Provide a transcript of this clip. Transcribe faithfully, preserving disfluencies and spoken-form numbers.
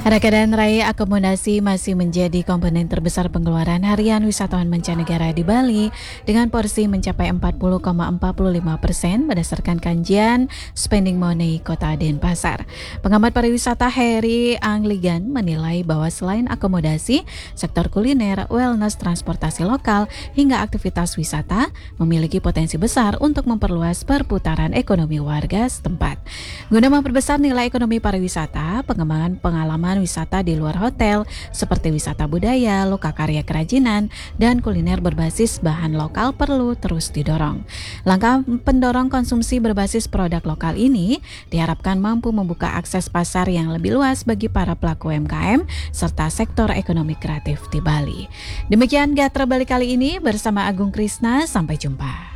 Harga dan rai akomodasi masih menjadi komponen terbesar pengeluaran harian wisatawan mancanegara di Bali dengan porsi mencapai empat puluh koma empat lima persen berdasarkan kajian Spending Money Kota Denpasar. Pengamat pariwisata Heri Angligan menilai bahwa selain akomodasi, sektor kuliner, wellness, transportasi lokal, hingga aktivitas wisata memiliki potensi besar untuk memperluas perputaran ekonomi warga setempat. Guna memperbesar nilai ekonomi pariwisata, pengembangan pengalaman wisata di luar hotel seperti wisata budaya, lokakarya kerajinan, dan kuliner berbasis bahan lokal perlu terus didorong. Langkah pendorong konsumsi berbasis produk lokal ini diharapkan mampu membuka akses pasar yang lebih luas bagi para pelaku U M K M serta sektor ekonomi kreatif di Bali. Demikian Gatra Bali kali ini bersama Agung Krisna, sampai jumpa.